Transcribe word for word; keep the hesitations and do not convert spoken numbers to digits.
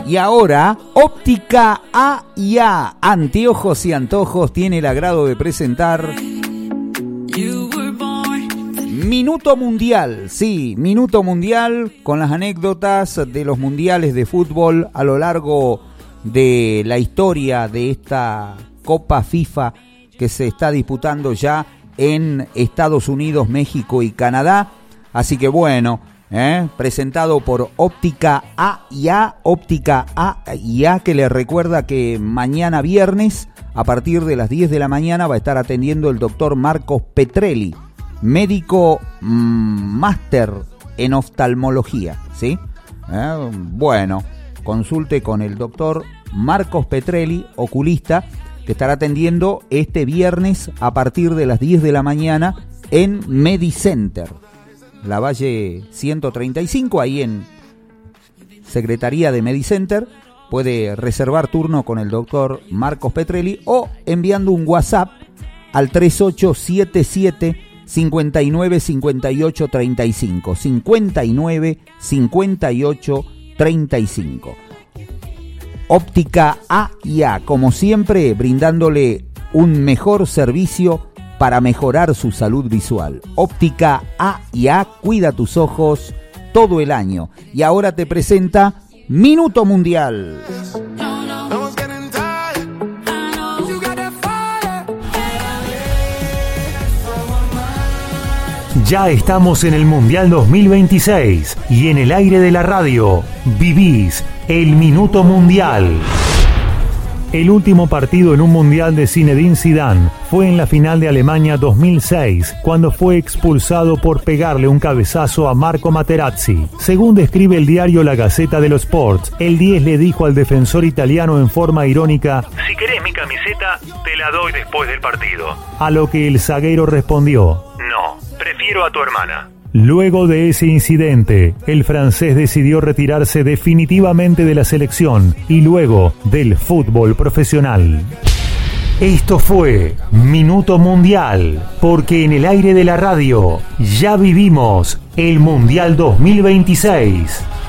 Y ahora, Óptica A y A, anteojos y antojos, tiene el agrado de presentar Minuto Mundial. Sí, Minuto Mundial con las anécdotas de los mundiales de fútbol a lo largo de la historia de esta Copa FIFA que se está disputando ya en Estados Unidos, México y Canadá. Así que bueno, ¿eh? presentado por Óptica A y A, Óptica A y A, que le recuerda que mañana viernes, a partir de las diez de la mañana, va a estar atendiendo el doctor Marcos Petrelli, médico mmm, máster en oftalmología, ¿sí? ¿Eh? Bueno, consulte con el doctor Marcos Petrelli, oculista, que estará atendiendo este viernes a partir de las diez de la mañana en Medicenter, La Valle ciento treinta y cinco, ahí en Secretaría de Medicenter. Puede reservar turno con el doctor Marcos Petrelli o enviando un WhatsApp al tres ocho siete siete, cinco nueve cinco ocho tres cinco, cinco nueve cinco ocho tres cinco. Óptica A y A, como siempre, brindándole un mejor servicio para mejorar su salud visual. Óptica A y A, cuida tus ojos todo el año. Y ahora te presenta Minuto Mundial. Ya estamos en el Mundial dos mil veintiséis y en el aire de la radio vivís el Minuto Mundial. El último partido en un mundial de Zinedine Zidane fue en la final de Alemania dos mil seis, cuando fue expulsado por pegarle un cabezazo a Marco Materazzi. Según describe el diario La Gazzetta dello Sport, el diez le dijo al defensor italiano en forma irónica: "Si querés mi camiseta, te la doy después del partido". A lo que el zaguero respondió: "No, prefiero a tu hermana". Luego de ese incidente, el francés decidió retirarse definitivamente de la selección y luego del fútbol profesional. Esto fue Minuto Mundial, porque en el aire de la radio ya vivimos el Mundial dos mil veintiséis.